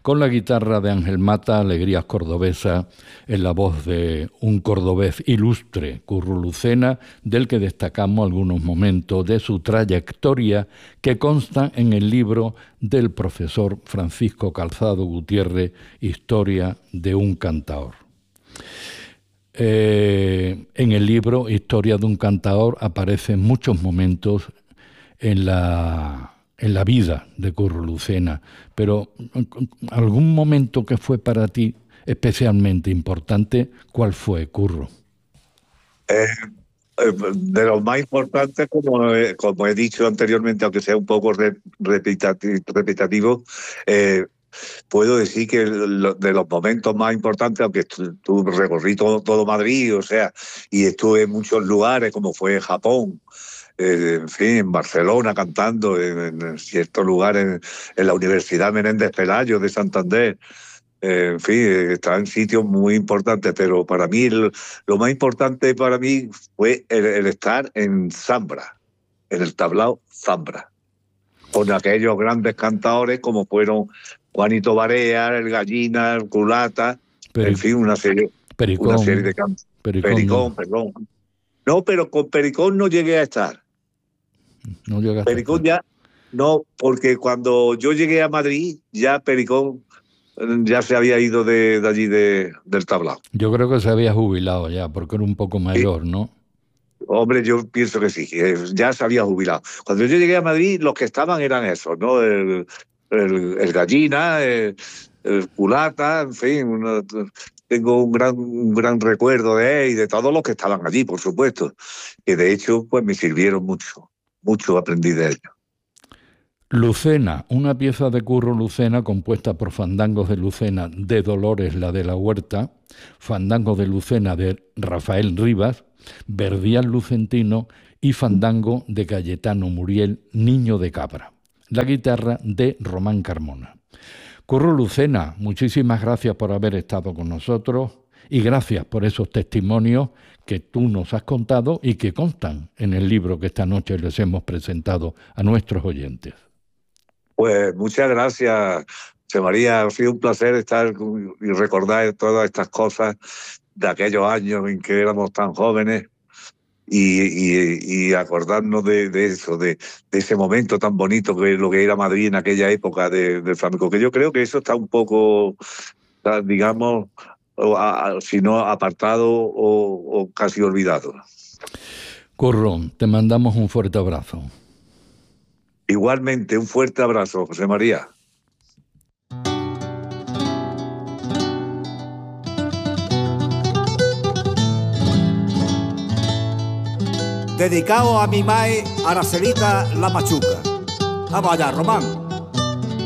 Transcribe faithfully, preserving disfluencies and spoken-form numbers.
con la guitarra de Ángel Mata, Alegrías Cordobesas, en la voz de un cordobés ilustre, Curro Lucena, del que destacamos algunos momentos de su trayectoria que consta en el libro del profesor Francisco Calzado Gutiérrez, Historia de un cantaor. Eh, en el libro Historia de un cantaor aparecen muchos momentos en la, en la vida de Curro Lucena, pero algún momento que fue para ti especialmente importante, ¿cuál fue, Curro? Eh, eh, de los más importantes, como, eh, como he dicho anteriormente, aunque sea un poco re, repetati, repetitivo, eh, puedo decir que lo, de los momentos más importantes, aunque tu, tu recorrí todo, todo Madrid, o sea, y estuve en muchos lugares, como fue Japón, eh, en fin, en Barcelona cantando, en, en ciertos lugares, en, en la Universidad Menéndez Pelayo de Santander. En fin, estaba en sitios muy importantes, pero para mí lo, lo más importante para mí fue el, el estar en Zambra, en el tablao Zambra, con aquellos grandes cantadores como fueron Juanito Barea, el Gallina, el Culata, Peric en fin, una serie, Pericón, una serie de cantos. Pericón, Pericón, no. perdón. No, pero con Pericón no llegué a estar. No llegaste Pericón ya, no, porque cuando yo llegué a Madrid, ya Pericón ya se había ido de, de allí de, del tablao. Yo creo que se había jubilado ya, porque era un poco mayor, sí. ¿No? Hombre, yo pienso que sí, ya se había jubilado. Cuando yo llegué a Madrid, los que estaban eran esos, ¿no? El, el, el Gallina, el, el Culata, en fin, una, tengo un gran, un gran recuerdo de él y de todos los que estaban allí, por supuesto, que de hecho pues me sirvieron mucho, mucho aprendí de ellos. Lucena, una pieza de Curro Lucena compuesta por fandangos de Lucena de Dolores la de la Huerta, fandangos de Lucena de Rafael Rivas, Verdial Lucentino y fandango de Cayetano Muriel, Niño de Cabra. La guitarra de Román Carmona. Curro Lucena, muchísimas gracias por haber estado con nosotros y gracias por esos testimonios que tú nos has contado y que constan en el libro que esta noche les hemos presentado a nuestros oyentes. Pues muchas gracias, José María. Ha sido un placer estar y recordar todas estas cosas de aquellos años en que éramos tan jóvenes y, y, y acordarnos de, de eso, de, de ese momento tan bonito que lo que era Madrid en aquella época de, del flamenco, que yo creo que eso está un poco, digamos, si no apartado o, o casi olvidado. Curro, te mandamos un fuerte abrazo. Igualmente, un fuerte abrazo, José María. Dedicado a mi mae Aracelita la Machuca. Vamos allá, Román.